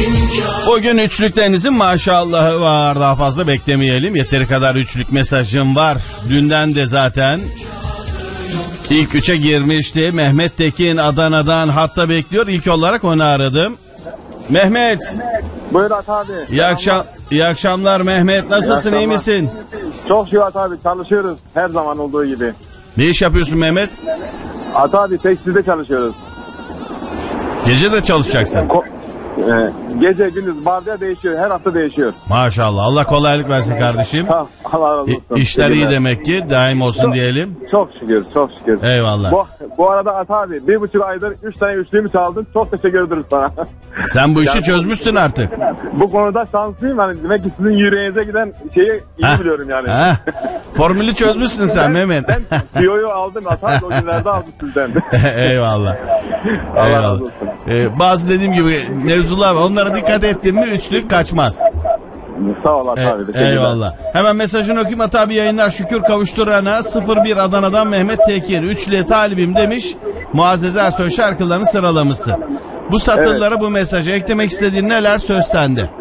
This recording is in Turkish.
Bugün üçlüklerinizin maşallahı var. Daha fazla beklemeyelim. Yeteri kadar üçlük mesajım var. Dünden de zaten ilk üçe girmişti. Mehmet Tekin Adana'dan hatta bekliyor. İlk olarak onu aradım. Mehmet. Buyur At abi. İyi akşamlar Mehmet. Nasılsın, iyi misin? Çok şükür At abi, çalışıyoruz her zaman olduğu gibi. Ne iş yapıyorsun Mehmet? At abi, tekstilde çalışıyoruz. Gece de çalışacaksın. Gece gündüz vardiya değişiyor, her hafta değişiyor. Maşallah, Allah kolaylık versin kardeşim. Allah razı olsun. İşler iyi demek ki, daim olsun diyelim. Çok şükür, çok şükür. Eyvallah. Bu arada At abi 1,5 aydır 3 tane üçlüğümü çaldın, çok teşekkür ederiz sana. Sen bu işi çözmüşsün artık. Bu konuda şanslıyım yani, demek ki sizin yüreğinize giden şeyi iyi biliyorum yani. Formülü çözmüşsün sen Mehmet. Ben tiyoyu aldım At abi, o günlerde aldım sizden. Eyvallah. Allah razı olsun. Bazı dediğim gibi mevzular var, onlara dikkat ettin mi üçlük kaçmaz. Sağ ol At abi. Eyvallah. Hemen mesajını okuyayım. At abi yayınlar, şükür kavuşturana. 01 Adana'dan Mehmet Tekin. Üçlüye talibim demiş. Muazzez Ersoy şarkılarını sıralamışsın. Bu satırlara, bu mesaja eklemek istediğin neler, söz sende.